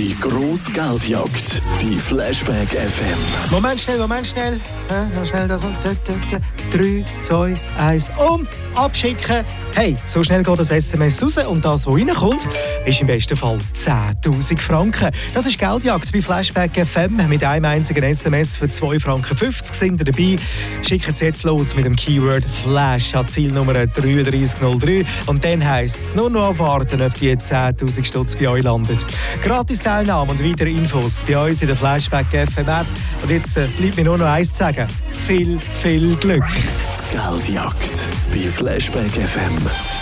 Die grosse Geldjagd bei Flashback FM. Moment schnell. Noch schnell das und 3, 2, 1 und abschicken. Hey, so schnell geht das SMS raus und das, was reinkommt, ist im besten Fall 10'000 Franken. Das ist Geldjagd bei Flashback FM. Mit einem einzigen SMS für 2,50 Franken sind ihr dabei. Schickt es jetzt los mit dem Keyword Flash an Zielnummer 3303 und dann heisst es nur noch warten, ob die 10'000 Stutz bei euch landet. Gratis Teilnahme und weitere Infos bei uns in der Flashback FM App. Und jetzt bleibt mir nur noch eins zu sagen. Viel Glück. Die Geldjagd bei Flashback FM.